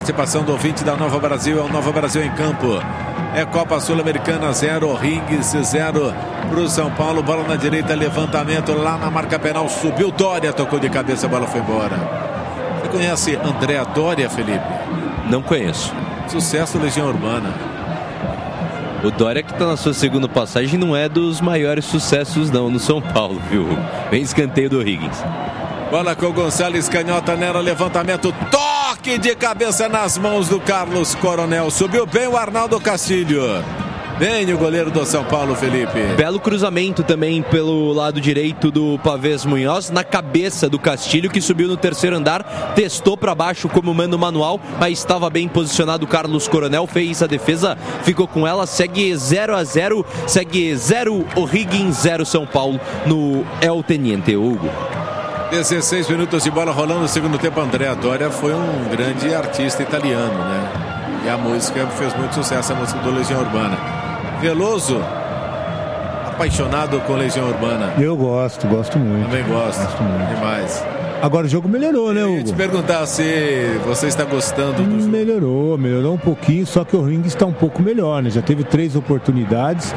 Participação do ouvinte da Nova Brasil, é o Nova Brasil em campo. É Copa Sul-Americana 0, Rings 0 para o São Paulo. Bola na direita, levantamento lá na marca penal. Subiu Dória, tocou de cabeça, a bola foi embora. Você conhece André Dória, Felipe? Não conheço. Sucesso Legião Urbana. O Dória, que está na sua segunda passagem, não é dos maiores sucessos não no São Paulo, viu? Vem escanteio do Higgins. Bola com o Gonçalves, canhota nela, levantamento, toque de cabeça nas mãos do Carlos Coronel. Subiu bem o Arnaldo Castilho. Bem o goleiro do São Paulo, Felipe. Belo cruzamento também pelo lado direito do Pavés Munhoz, na cabeça do Castilho, que subiu no terceiro andar, testou para baixo como mando manual, mas estava bem posicionado o Carlos Coronel, fez a defesa, ficou com ela, segue 0-0, segue 0 o Higgins, 0 São Paulo no El Teniente, Hugo. 16 minutos de bola rolando no segundo tempo. André Dória foi um grande artista italiano, né? E a música fez muito sucesso, a música do Legião Urbana. Veloso, apaixonado com Legião Urbana. Eu gosto muito. Também gosto muito. Demais. Agora o jogo melhorou, né, Hugo? Eu ia te perguntar se você está gostando do jogo. Melhorou um pouquinho, só que o Ring está um pouco melhor, né? Já teve 3 oportunidades.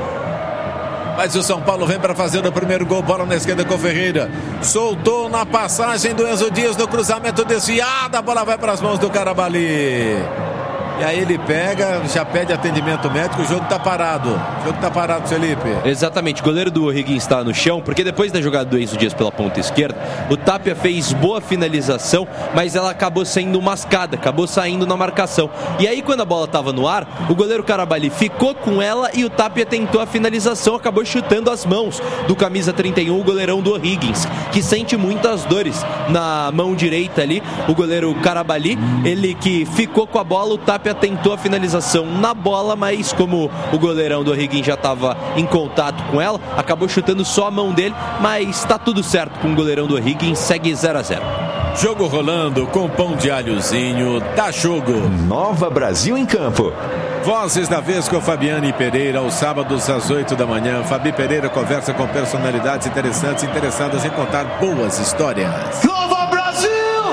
Mas o São Paulo vem para fazer o primeiro gol. Bola na esquerda com o Ferreira. Soltou na passagem do Enzo Dias no cruzamento desviado. A bola vai para as mãos do Carabali. E aí ele pega, já pede atendimento médico, o jogo tá parado. Felipe. Exatamente, o goleiro do Higgins está no chão, porque depois da jogada do Enzo Dias pela ponta esquerda, o Tapia fez boa finalização, mas ela acabou sendo mascada, acabou saindo na marcação. E aí quando a bola estava no ar, o goleiro Carabali ficou com ela e o Tapia tentou a finalização, acabou chutando as mãos do camisa 31, o goleirão do Higgins, que sente muitas dores na mão direita ali, o goleiro Carabali, ele que ficou com a bola, o Tapia tentou a finalização na bola, mas como o goleirão do Higgins já estava em contato com ela, acabou chutando só a mão dele, mas está tudo certo com o goleirão do Higgins, segue 0-0. Jogo rolando com pão de alhozinho, dá jogo. Nova Brasil em campo. Vozes da vez com Fabiane Pereira, aos sábados às 8 da manhã. Fabi Pereira conversa com personalidades interessantes, interessadas em contar boas histórias. Nova Brasil!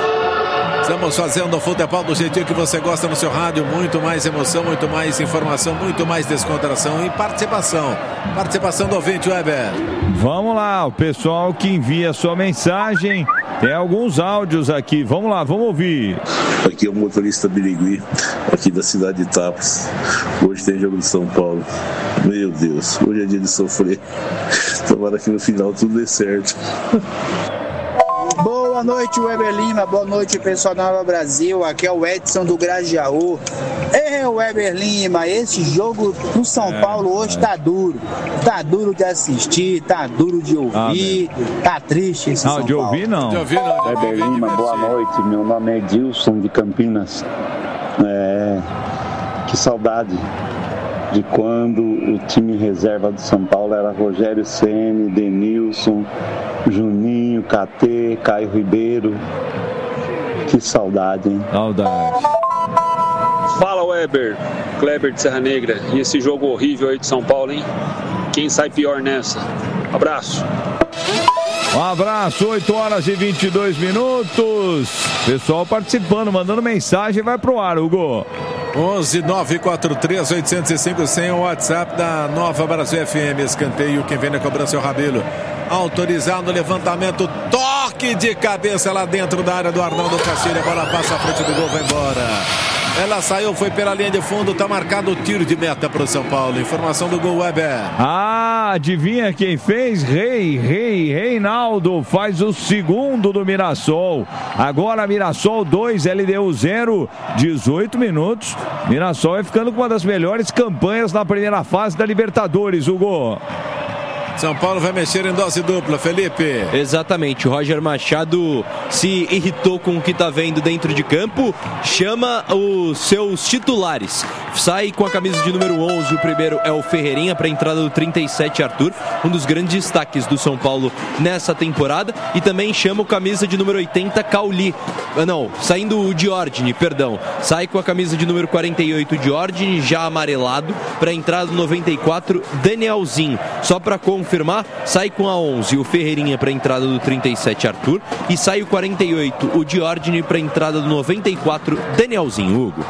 Estamos fazendo o futebol do jeitinho que você gosta no seu rádio. Muito mais emoção, muito mais informação, muito mais descontração e participação. Participação do ouvinte, Weber. Vamos lá, o pessoal que envia sua mensagem. Tem alguns áudios aqui. Vamos lá, vamos ouvir. Aqui é o motorista Birigui, aqui da cidade de Tapas. Hoje tem jogo de São Paulo. Meu Deus, hoje é dia de sofrer. Tomara que no final tudo dê certo. Boa noite, Weber Lima. Boa noite, pessoal da Nova Brasil. Aqui é o Edson do Grajaú. Weber Lima, esse jogo do São Paulo hoje tá duro. Tá duro de assistir, tá duro de ouvir, tá triste esse São Paulo. De ouvir não. Weber Lima, boa noite. Meu nome é Edilson de Campinas. Que saudade de quando o time reserva do São Paulo era Rogério Ceni, Denilson, Juninho, KT, Caio Ribeiro. Que saudade, hein? Saudade. Fala, Weber, Kleber de Serra Negra. E esse jogo horrível aí de São Paulo, hein? Quem sai pior nessa? Abraço. Um abraço, 8 horas e 22 minutos. Pessoal participando, mandando mensagem, vai pro ar, Hugo. 11-943-805-100, o WhatsApp da Nova Brasil FM. Escanteio, quem vem na cobrança é o Rabelo. Autorizado, levantamento, toque de cabeça lá dentro da área do Arnaldo Castilho. A bola passa à frente do gol, vai embora. Ela saiu, foi pela linha de fundo, tá marcado o tiro de meta pro São Paulo. Informação do gol, Weber. Adivinha quem fez? Reinaldo faz o segundo do Mirassol. Agora Mirassol 2, LDU 0, 18 minutos. Mirassol vai ficando com uma das melhores campanhas na primeira fase da Libertadores, Hugo. São Paulo vai mexer em dose dupla, Felipe. Exatamente, o Roger Machado se irritou com o que está vendo dentro de campo, chama os seus titulares, sai com a camisa de número 11, o primeiro é o Ferreirinha, para a entrada do 37, Arthur, um dos grandes destaques do São Paulo nessa temporada, e também chama o camisa de número 80, Cauli, saindo o Diordini, sai com a camisa de número 48, Diordini, já amarelado, para a entrada do 94, Danielzinho, só para confirmar, sai com a 11 o Ferreirinha para a entrada do 37 Arthur e sai o 48 o Diordine para a entrada do 94 Danielzinho Hugo.